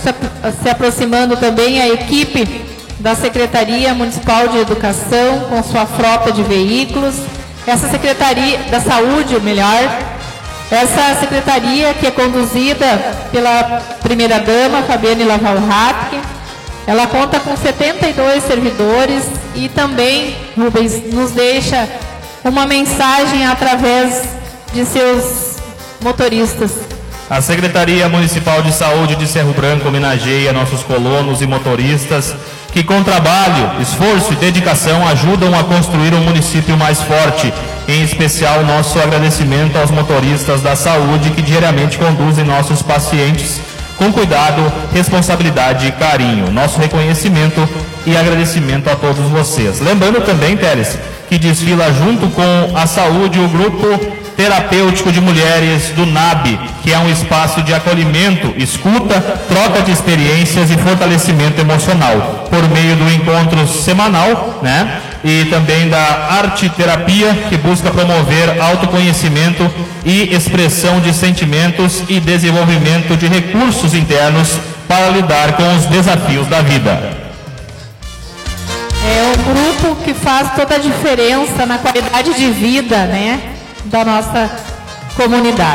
Se aproximando também a equipe da Secretaria Municipal de Educação, com sua frota de veículos. Essa Secretaria da Saúde, essa secretaria que é conduzida pela primeira-dama, Fabiane Lavalhat, ela conta com 72 servidores e também, Rubens, nos deixa uma mensagem através de seus motoristas. A Secretaria Municipal de Saúde de Cerro Branco homenageia nossos colonos e motoristas que com trabalho, esforço e dedicação ajudam a construir um município mais forte. Em especial, nosso agradecimento aos motoristas da saúde que diariamente conduzem nossos pacientes com cuidado, responsabilidade e carinho. Nosso reconhecimento e agradecimento a todos vocês. Lembrando também, Teres, que desfila junto com a saúde o grupo terapêutico de mulheres do NAB, que é um espaço de acolhimento, escuta, troca de experiências e fortalecimento emocional, por meio do encontro semanal, né? E também da arte-terapia, que busca promover autoconhecimento e expressão de sentimentos e desenvolvimento de recursos internos para lidar com os desafios da vida. É um grupo que faz toda a diferença na qualidade de vida, né, da nossa comunidade.